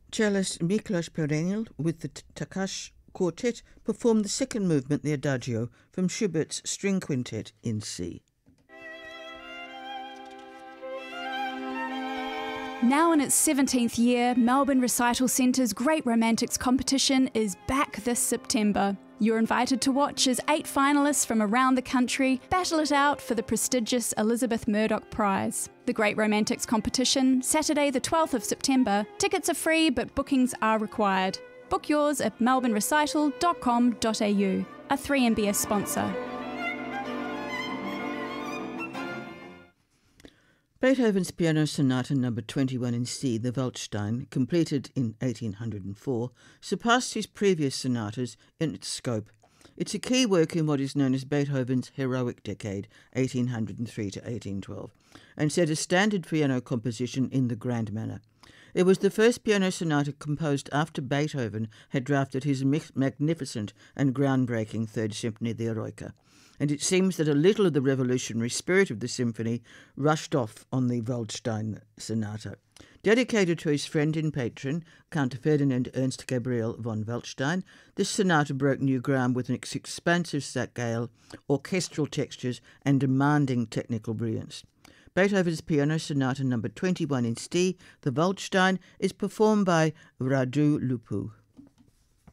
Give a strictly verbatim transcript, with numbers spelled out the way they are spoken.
Cellist Miklos Perennial with the Takash Quartet performed the second movement, the Adagio, from Schubert's String Quintet in C. Now in its seventeenth year, Melbourne Recital Centre's Great Romantics competition is back this September. You're invited to watch as eight finalists from around the country battle it out for the prestigious Elizabeth Murdoch Prize. The Great Romantics competition, Saturday the twelfth of September. Tickets are free, but bookings are required. Book yours at melbourne recital dot com dot a u, a three M B S sponsor. Beethoven's Piano Sonata number twenty-one in C, the Waldstein, completed in eighteen oh four, surpassed his previous sonatas in its scope. It's a key work in what is known as Beethoven's heroic decade, eighteen oh three to eighteen twelve, and set a standard piano composition in the grand manner. It was the first piano sonata composed after Beethoven had drafted his magnificent and groundbreaking Third Symphony, the Eroica, and it seems that a little of the revolutionary spirit of the symphony rushed off on the Waldstein sonata. Dedicated to his friend and patron, Count Ferdinand Ernst Gabriel von Waldstein, this sonata broke new ground with its expansive scale, orchestral textures, and demanding technical brilliance. Beethoven's Piano Sonata number twenty-one in C, the Waldstein, is performed by Radu Lupu.